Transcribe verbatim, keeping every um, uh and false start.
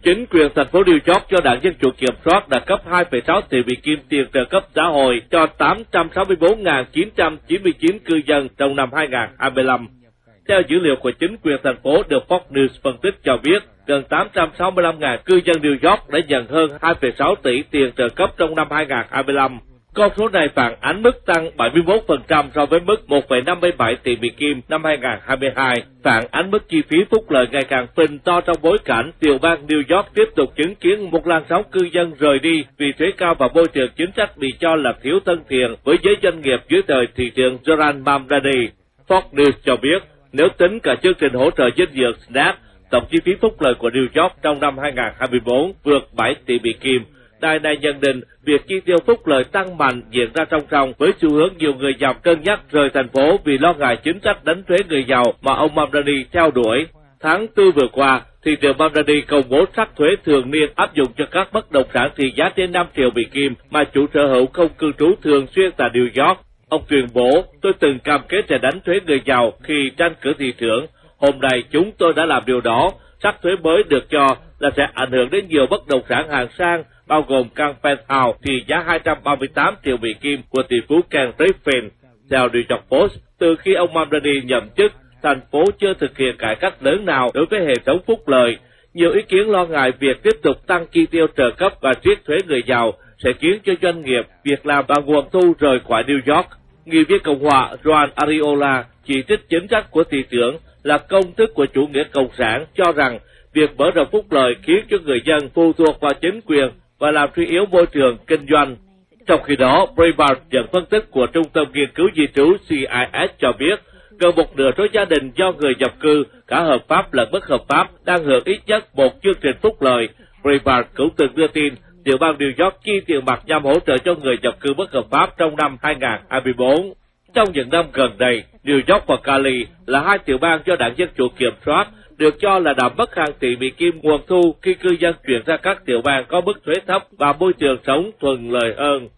Chính quyền thành phố New York cho Đảng Dân Chủ kiểm soát đã cấp hai phẩy sáu tỷ Mỹ Kim tiền trợ cấp xã hội cho tám trăm sáu mươi tư nghìn chín trăm chín mươi chín cư dân trong năm hai nghìn không trăm hai mươi lăm. Theo dữ liệu của chính quyền thành phố được Fox News phân tích cho biết, gần tám trăm sáu mươi lăm nghìn cư dân New York đã nhận hơn hai phẩy sáu tỷ tiền trợ cấp trong năm hai nghìn không trăm hai mươi lăm. Con số này phản ánh mức tăng bảy mươi mốt phần trăm so với mức một phẩy năm mươi bảy tỷ Mỹ Kim năm hai nghìn không trăm hai mươi hai, phản ánh mức chi phí phúc lợi ngày càng phình to trong bối cảnh tiểu bang New York tiếp tục chứng kiến một làn sóng cư dân rời đi vì thuế cao và môi trường chính sách bị cho là thiếu thân thiện với giới doanh nghiệp dưới thời thị trưởng Zoran Mamdani. Fox News cho biết, nếu tính cả chương trình hỗ trợ dinh dưỡng SNAP, tổng chi phí phúc lợi của New York trong năm hai nghìn không trăm hai mươi tư vượt bảy tỷ Mỹ Kim. Đài này nhận định việc chi tiêu phúc lợi tăng mạnh diễn ra song song với xu hướng nhiều người giàu cân nhắc rời thành phố vì lo ngại chính sách đánh thuế người giàu mà ông Mamdani theo đuổi. Tháng tư vừa qua, thị trưởng Mamdani công bố sắc thuế thường niên áp dụng cho các bất động sản trị giá trên năm triệu Mỹ Kim mà chủ sở hữu không cư trú thường xuyên tại New York. Ông tuyên bố, tôi từng cam kết sẽ đánh thuế người giàu khi tranh cử thị trưởng. Hôm nay chúng tôi đã làm điều đó. Sắc thuế mới được cho là sẽ ảnh hưởng đến nhiều bất động sản hạng sang, bao gồm căn penthouse trị giá hai trăm ba mươi tám triệu Mỹ Kim của tỷ phú Ken Griffin. Theo New York Post, từ khi ông Mamdani nhậm chức, thành phố chưa thực hiện cải cách lớn nào đối với hệ thống phúc lợi. Nhiều ý kiến lo ngại việc tiếp tục tăng chi tiêu trợ cấp và triết thuế người giàu sẽ khiến cho doanh nghiệp, việc làm và nguồn thu rời khỏi New York. Nghị viên Cộng hòa Ron Ariola chỉ trích chính sách của thị trưởng là công thức của chủ nghĩa cộng sản, cho rằng việc mở rộng phúc lợi khiến cho người dân phụ thuộc vào chính quyền và làm suy yếu môi trường kinh doanh. Trong khi đó, Breitbart dẫn phân tích của Trung tâm Nghiên cứu Di trú C I S cho biết, gần một nửa số gia đình do người nhập cư, cả hợp pháp lẫn bất hợp pháp, đang hưởng ít nhất một chương trình phúc lợi. Breitbart cũng từng đưa tin, tiểu bang New York chi tiền mặt nhằm hỗ trợ cho người nhập cư bất hợp pháp trong năm hai nghìn không trăm hai mươi tư. Trong những năm gần đây, New York và Cali là hai tiểu bang do Đảng Dân Chủ kiểm soát, được cho là đã mất hàng tỷ Mỹ Kim nguồn thu khi cư dân chuyển ra các tiểu bang có mức thuế thấp và môi trường sống thuận lợi hơn.